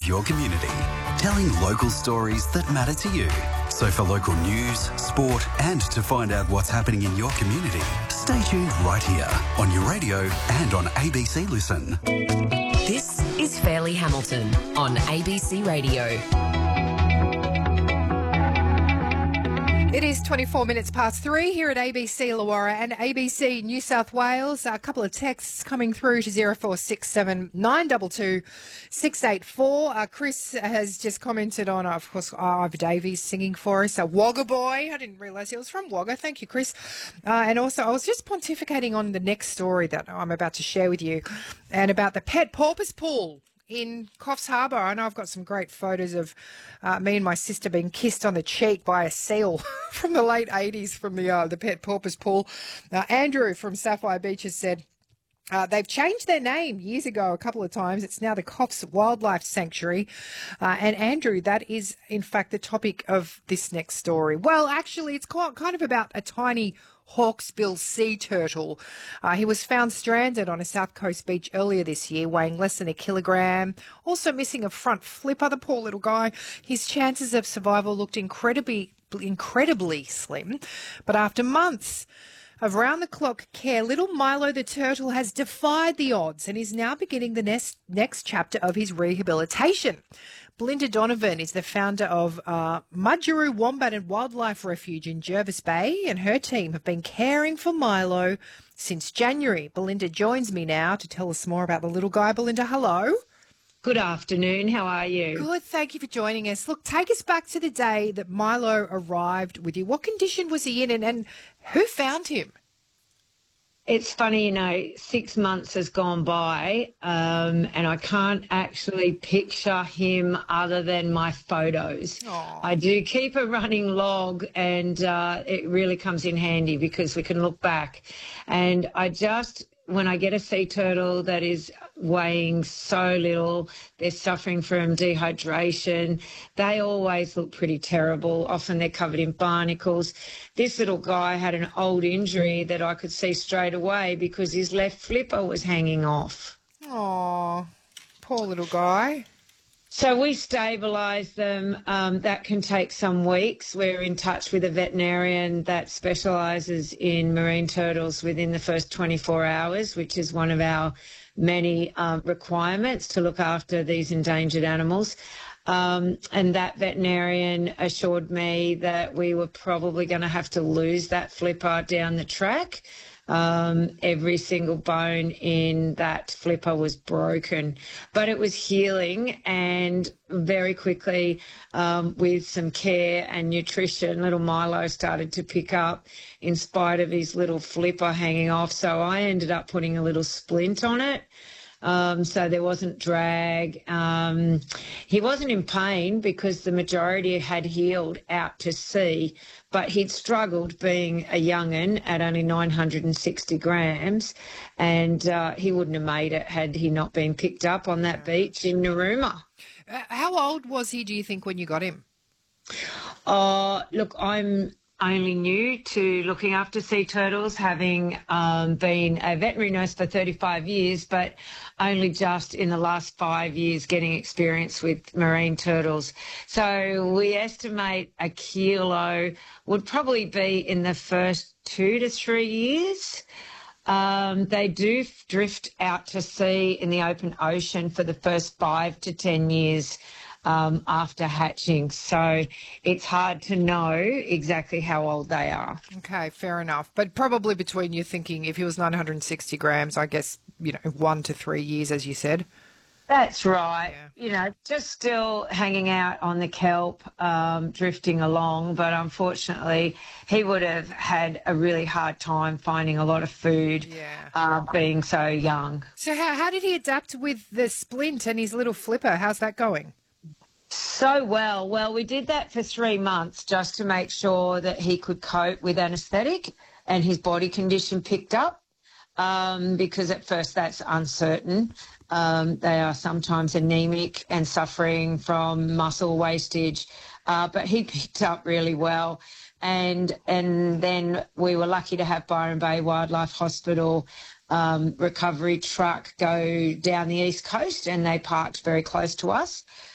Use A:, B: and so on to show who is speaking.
A: your community, telling local stories that matter to you. So for local news, sport and to find out what's happening in your community, stay tuned right here on your radio and on ABC Listen.
B: This is Fairleigh Hamilton on ABC Radio.
C: It is 24 minutes past 3 here at ABC Illawarra and ABC New South Wales. A couple of texts coming through to 0467 922 684. Chris has just commented on, of course, Ivor Davies singing for us. Wagga Boy. I didn't realise he was from Wagga. Thank you, Chris. And also, I was just pontificating on the next story that I'm about to share with you and about the pet porpoise pool in Coffs Harbour. I know I've got some great photos of me and my sister being kissed on the cheek by a seal from the late 80s from the pet porpoise pool. Andrew from Sapphire Beach has said, they've changed their name years ago a couple of times. It's now the Coffs Wildlife Sanctuary. And Andrew, that is in fact the topic of this next story. Well, actually, it's kind of about a tiny hawksbill sea turtle. He was found stranded on a South Coast beach earlier this year, weighing less than a kilogram, also missing a front flipper, the poor little guy. His chances of survival looked incredibly slim. But after months of round-the-clock care, little Milo the turtle has defied the odds and is now beginning the next chapter of his rehabilitation. Belinda Donovan is the founder of Mudgero Wombat and Wildlife Refuge in Jervis Bay, and her team have been caring for Milo since January. Belinda joins me now to tell us more about the little guy. Belinda, hello.
D: Good afternoon. How are you?
C: Good. Thank you for joining us. Look, take us back to the day that Milo arrived with you. What condition was he in and who found him?
D: It's funny, 6 months has gone by and I can't actually picture him other than my photos.
C: Aww.
D: I do keep a running log and it really comes in handy because we can look back. And when I get a sea turtle that is weighing so little, they're suffering from dehydration, they always look pretty terrible. Often they're covered in barnacles. This little guy had an old injury that I could see straight away because his left flipper was hanging off.
C: Oh, poor little guy.
D: So we stabilise them. That can take some weeks. We're in touch with a veterinarian that specialises in marine turtles within the first 24 hours, which is one of our many requirements to look after these endangered animals. And that veterinarian assured me that we were probably going to have to lose that flipper down the track. Every single bone in that flipper was broken, but it was healing, and very quickly, with some care and nutrition, little Milo started to pick up in spite of his little flipper hanging off. So I ended up putting a little splint on it. So there wasn't drag. He wasn't in pain because the majority had healed out to sea, but he'd struggled being a young'un at only 960 grams, and he wouldn't have made it had he not been picked up on that beach in Narooma.
C: How old was he, do you think, when you got him?
D: Look, I'm only new to looking after sea turtles, having been a veterinary nurse for 35 years, but only just in the last 5 years getting experience with marine turtles. So we estimate a kilo would probably be in the first 2 to 3 years. They do drift out to sea in the open ocean for the first 5 to 10 years after hatching. So it's hard to know exactly how old they are.
C: Okay, fair enough. But probably between, you're thinking, if he was 960 grams, I guess, 1 to 3 years, as you said.
D: That's right.
C: Yeah.
D: Just still hanging out on the kelp, drifting along. But unfortunately, he would have had a really hard time finding a lot of food, being so young.
C: So how did he adapt with the splint and his little flipper? How's that going?
D: So well. Well, we did that for 3 months just to make sure that he could cope with anaesthetic and his body condition picked up, because at first that's uncertain. They are sometimes anemic and suffering from muscle wastage, but he picked up really well. And then we were lucky to have Byron Bay Wildlife Hospital recovery truck go down the East Coast, and they parked very close to us.